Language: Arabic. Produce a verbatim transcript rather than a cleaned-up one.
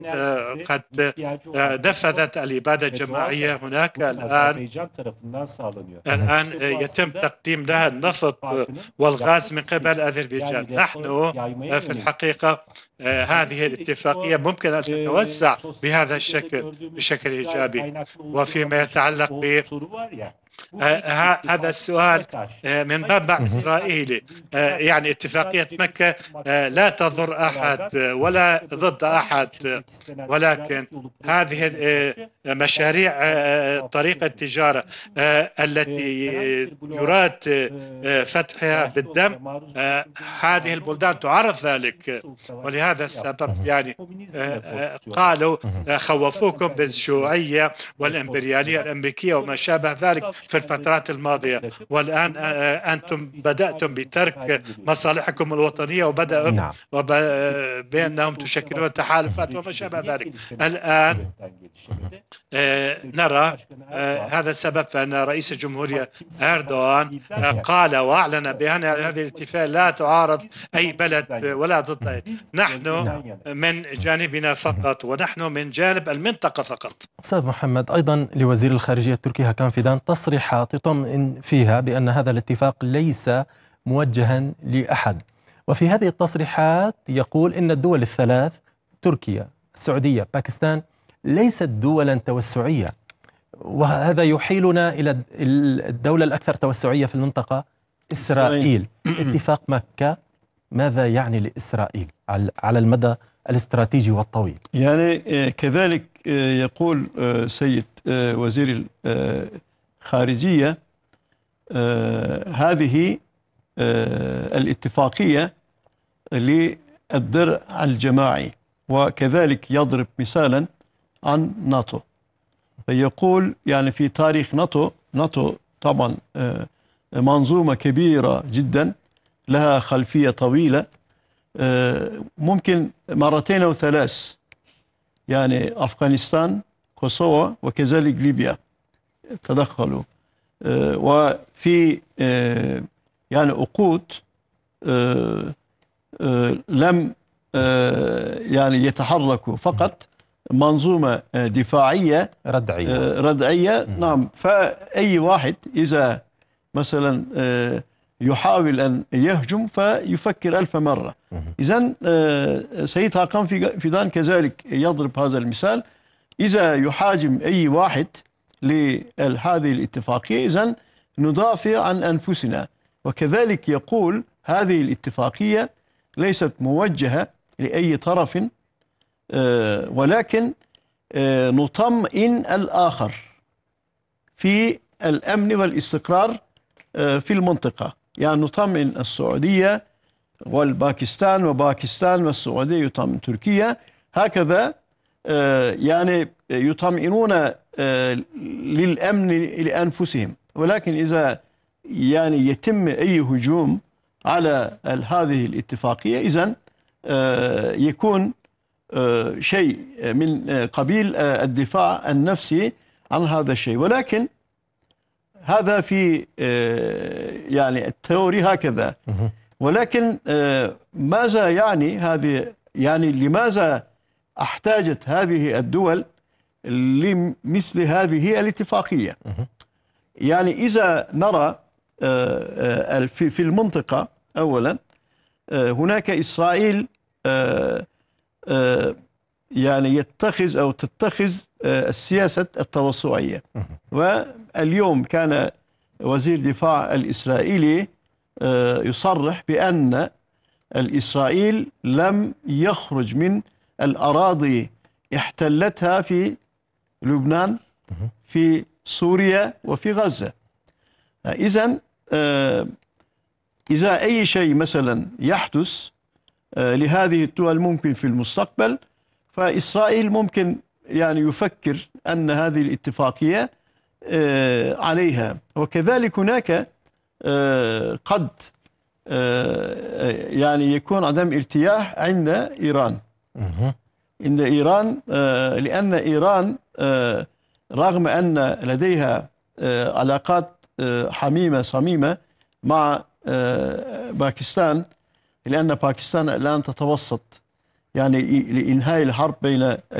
قد نفذت الإبادة الجماعية هناك الآن الآن يتم تقديم لها النفط والغاز من قبل أذربيجان. نحن في الحقيقة هذه الاتفاقية ممكن أن تتوسع بهذا الشكل بشكل إيجابي. وفيما يتعلق ب هذا السؤال من منبع إسرائيلي، يعني اتفاقية مكة لا تضر أحد ولا ضد أحد، ولكن هذه مشاريع طريق التجارة التي يراد فتحها بالدم، هذه البلدان تعرض ذلك. ولهذا السبب يعني قالوا خوفوكم بالشيوعية والإمبريالية الأمريكية وما شابه ذلك في الفترات الماضية، والآن أنتم بدأتم بترك مصالحكم الوطنية وبدأوا نعم. بأنهم تشكلون تحالفات وما شابه ذلك. الآن نرى هذا السبب فأن رئيس الجمهورية أردوغان قال وأعلن بأن هذه الاتفاق لا تعارض أي بلد ولا ضد أي. نحن من جانبنا فقط، ونحن من جانب المنطقة فقط. أستاذ محمد، أيضا لوزير الخارجية التركي هاكان فيدان تصريحات يطمئن فيها بأن هذا الاتفاق ليس موجها لأحد، وفي هذه التصريحات يقول إن الدول الثلاث تركيا، السعودية، باكستان ليست دولا توسعية، وهذا يحيلنا إلى الدولة الأكثر توسعية في المنطقة، إسرائيل. اتفاق مكة ماذا يعني لإسرائيل على المدى الاستراتيجي والطويل؟ يعني كذلك يقول سيد وزير الخارجية هذه الاتفاقية للدرع الجماعي، وكذلك يضرب مثالا عن ناتو، فيقول يعني في تاريخ ناتو ناتو طبعا منظومة كبيرة جدا لها خلفية طويلة، ممكن مرتين أو ثلاث، يعني أفغانستان، كوسوفو، وكذلك ليبيا تدخلوا، وفي يعني عقود لم يعني يتحركوا، فقط منظومة دفاعية ردعية ردعية نعم. فأي واحد إذا مثلا يحاول أن يهجم فيفكر ألف مرة. إذن سيد هاكان فيدان كذلك يضرب هذا المثال، إذا يحاجم أي واحد لهذه الاتفاقية إذن ندافع عن أنفسنا. وكذلك يقول هذه الاتفاقية ليست موجهة لأي طرف، ولكن نطمئن الآخر في الأمن والاستقرار في المنطقة، يعني نطمئن السعودية والباكستان، وباكستان والسعودية يطمئن تركيا، هكذا يعني يطمئنون للأمن لأنفسهم. ولكن إذا يعني يتم أي هجوم على هذه الاتفاقية إذن يكون شيء من قبيل الدفاع النفسي عن هذا الشيء. ولكن هذا في يعني التيوري هكذا، ولكن ماذا يعني هذه، يعني لماذا احتاجت هذه الدول لمثل هذه الاتفاقية؟ يعني إذا نرى في المنطقة أولا هناك إسرائيل يعني يتخذ أو تتخذ السياسة التوسعية، واليوم كان وزير دفاع الإسرائيلي يصرح بأن الإسرائيل لم يخرج من الأراضي احتلتها في لبنان، في سوريا، وفي غزة. إذن إذا أي شيء مثلا يحدث لهذه الدول ممكن في المستقبل، فإسرائيل ممكن يعني يفكر أن هذه الاتفاقية عليها. وكذلك هناك قد يعني يكون عدم ارتياح عند إيران، عند إيران، لأن إيران رغم أن لديها علاقات حميمة صميمة مع باكستان، لأن باكستان الآن تتوسط يعني لإنهاء الحرب بين